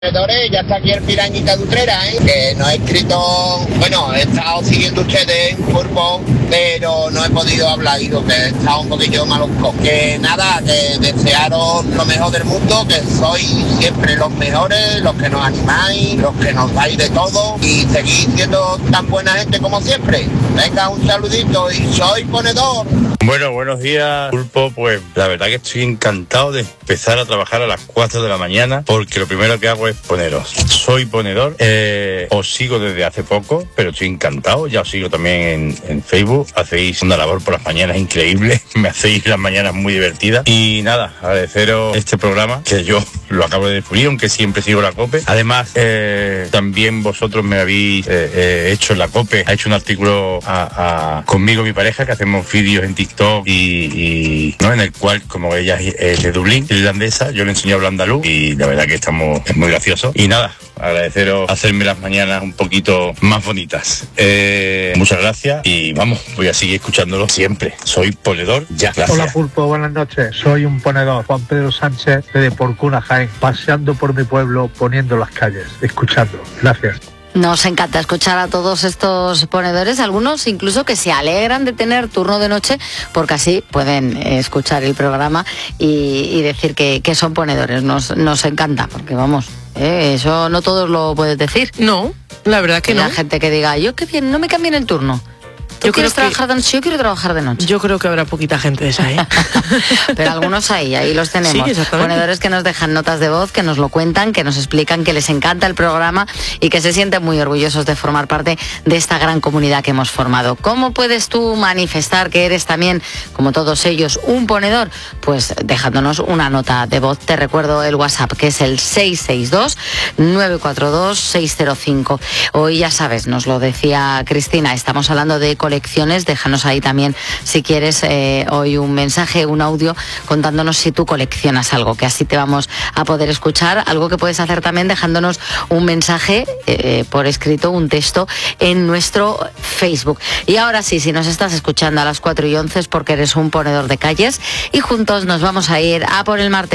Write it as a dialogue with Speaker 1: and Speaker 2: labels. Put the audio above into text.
Speaker 1: Ya está aquí el Pirañita de Utrera, que no he escrito, bueno, he estado siguiendo ustedes en Pulpo, pero no he podido hablar, digo que he estado un poquillo malusco. Que nada, que desearos lo mejor del mundo, que sois siempre los mejores, los que nos animáis, los que nos dais de todo y seguís siendo tan buena gente como siempre. Venga, un saludito y soy ponedor.
Speaker 2: Bueno, buenos días, Pulpo. Pues la verdad que estoy encantado de empezar a trabajar a las 4 de la mañana, porque lo primero que hago es poneros. Soy ponedor, os sigo desde hace poco, pero estoy encantado. Ya os sigo también en Facebook. Hacéis una labor por las mañanas increíble, me hacéis las mañanas muy divertidas. Y nada, agradeceros este programa, que yo lo acabo de descubrir, aunque siempre sigo la COPE. Además, también vosotros me habéis hecho en la COPE, ha hecho un artículo conmigo, mi pareja, que hacemos vídeos en TikTok y ¿no? En el cual, como ella es de Dublín, irlandesa, yo le enseño a hablar andaluz y la verdad que es muy gracioso. Y nada, agradeceros hacerme las mañanas un poquito más bonitas. Muchas gracias y vamos, voy a seguir escuchándolo siempre. Soy ponedor, ya. Gracias.
Speaker 3: Hola Pulpo, buenas noches. Soy un ponedor, Juan Pedro Sánchez de Porcuna, Jaén, paseando por mi pueblo, poniendo las calles, escuchando. Gracias.
Speaker 4: Nos encanta escuchar a todos estos ponedores, algunos incluso que se alegran de tener turno de noche porque así pueden escuchar el programa y decir que son ponedores. Nos encanta, porque vamos, eso no todos lo puedes decir.
Speaker 5: No, la verdad que no.
Speaker 4: La gente que diga, yo qué bien, no me cambien el turno. ¿Tú quieres trabajar de noche? Yo quiero trabajar de noche.
Speaker 5: Yo creo que habrá poquita gente de esa,
Speaker 4: Pero algunos ahí los tenemos.
Speaker 5: Sí, exactamente.
Speaker 4: Ponedores que nos dejan notas de voz, que nos lo cuentan, que nos explican que les encanta el programa y que se sienten muy orgullosos de formar parte de esta gran comunidad que hemos formado. ¿Cómo puedes tú manifestar que eres también, como todos ellos, un ponedor? Pues dejándonos una nota de voz. Te recuerdo el WhatsApp, que es el 662-942-605. Hoy, ya sabes, nos lo decía Cristina, estamos hablando de colecciones. Déjanos ahí también, si quieres, hoy un mensaje, un audio, contándonos si tú coleccionas algo, que así te vamos a poder escuchar. Algo que puedes hacer también dejándonos un mensaje por escrito, un texto en nuestro Facebook. Y ahora sí, si nos estás escuchando a las 4:11 es porque eres un ponedor de calles y juntos nos vamos a ir a por el martes.